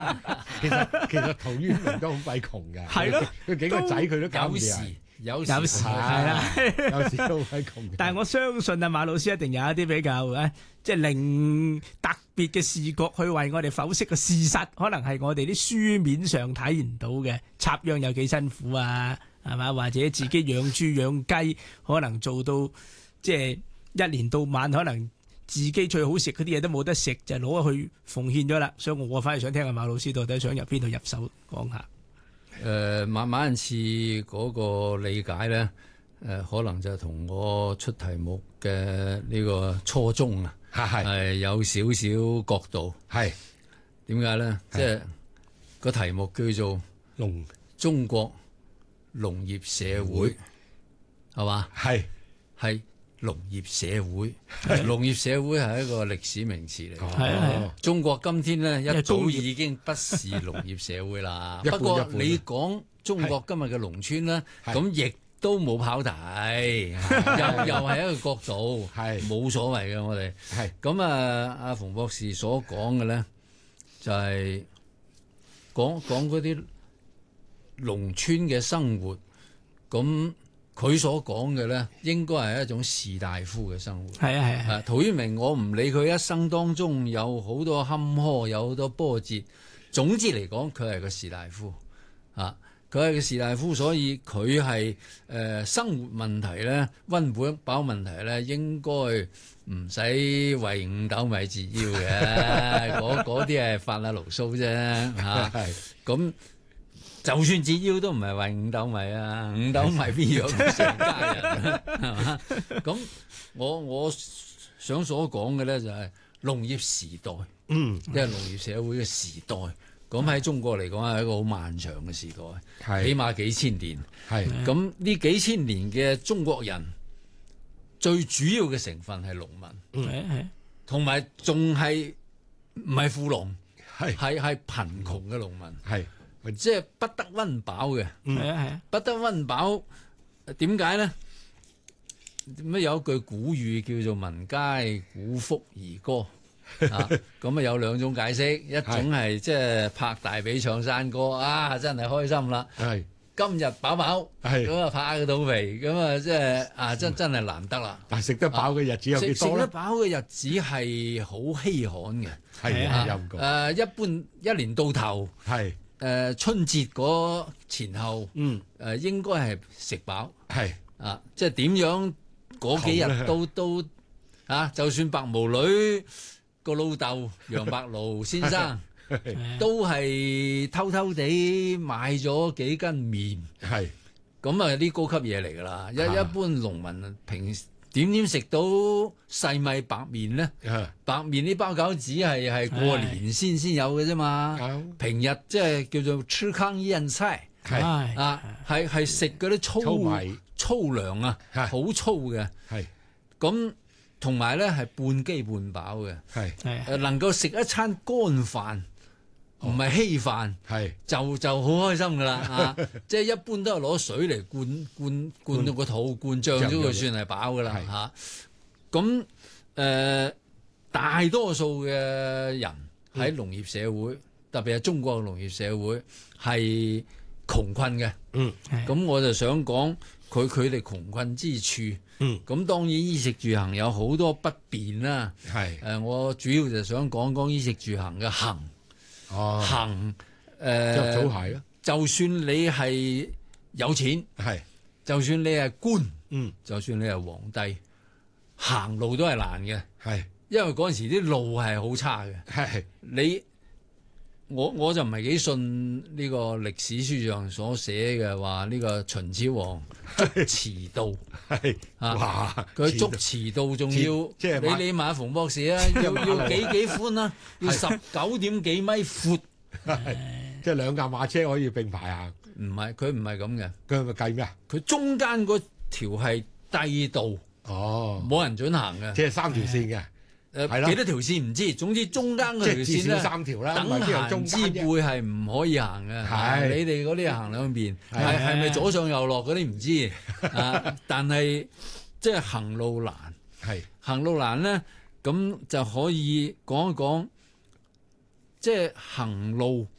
其實陶淵明都好鬼窮㗎， 係咯， 佢幾個仔佢都搞唔掂， 有時係啦， 有時都好鬼窮嘅。 但係我相信啊，馬老師一定有一啲比較即係另特別嘅視角去為我哋剖析個事實，可能係我哋啲書面上睇唔到嘅，插秧有幾辛苦啊，係嘛？或者自己養豬養雞，可能做到即係一年到晚，可能自己最好食嗰啲嘢都冇得食，就攞去奉獻咗啦。所以我反而想聽下馬老師到底想由邊度入手講下。 馬恩賜嗰個理解咧，可能就同我出題目嘅呢個初衷啊，係有少少角度。係點解咧？即係個題目叫做中國農業社會，係嘛？係農業社會，農業社會係一個歷史名詞嚟嘅。係中國今天咧一早已經不是農業社會啦。不過你講中國今日嘅農村咧，咁亦都冇跑題，又係一個角度，冇所謂嘅。我哋咁阿馮博士所講嘅咧，就係講嗰啲農村嘅生活咁。佢所講嘅咧，應該係一種士大夫嘅生活。係。陶淵明，我唔理佢一生當中有好多坎坷，有好多波折。總之嚟講，佢係個士大夫。佢係個士大夫，所以佢係生活問題咧、溫飽問題咧，應該唔使為五斗米折腰嘅。嗰啲係發下牢騷啫。咁。就算折腰都唔係為五斗米啊，五斗米邊養成家人啊，係嘛？咁我想所講嘅咧就係農業時代，即係農業社會嘅時代。咁喺中國嚟講係一個好漫長嘅時代，起碼幾千年。咁呢幾千年嘅中國人最主要嘅成分係農民，同埋仲係唔係富農，係貧窮嘅農民。即係不得溫飽嘅，不得溫飽，點解咧？咁有一句古語叫做民皆鼓腹而歌，咁啊有兩種解釋，一種係即係拍大髀唱山歌，真係開心啦，今日飽飽，咁啊拍個肚皮，咁啊即係真係難得啦。但係食得飽嘅日子有幾多咧？食得飽嘅日子係好稀罕嘅，一般一年到頭春節嗰前後，應該係食飽，即係點樣嗰幾日都就算白毛女個老豆楊白勞先生，都係偷偷地買咗幾斤麵，咁啊啲高級嘢嚟㗎啦。一般農民平時點食到細米白麵咧？白麵呢包餃子係過年先有嘅啫嘛。平日即係叫做吃糠咽菜，係食嗰啲粗糧啊，好粗嘅。咁同埋咧係半飢半飽嘅，能夠食一餐乾飯。唔係稀飯，就好開心噶啦即係一般都係攞水嚟灌到個肚，灌脹咗佢算係飽噶啦咁大多數嘅人喺農業社會，特別係中國嘅農業社會係窮困嘅。咁我就想講佢哋窮困之處。咁當然衣食住行有好多不便啦。我主要就想講衣食住行嘅行。行着草鞋咯，就算你係有錢，就算你係官，就算你係皇帝，行路都係難嘅，因為嗰陣時啲路係好差嘅。我就唔係幾信呢個歷史書上所寫嘅話呢個秦始皇捉馳道，佢捉馳道仲要你問下馮博士啊，要幾寬啊？要19點幾米闊， 即係兩架馬車可以並排行。 佢唔係咁嘅， 佢係咪計咩啊？ 佢中間嗰條係帝道，冇人准行嘅， 即係3條線嘅。 幾多條線唔知，總之中間嗰條線咧， 3條啦， 等閒之輩係唔可以行嘅。你哋嗰啲行兩邊，係咪左上右落嗰啲唔知但係即係行路難，行路難咧，咁就可以講一講即係行路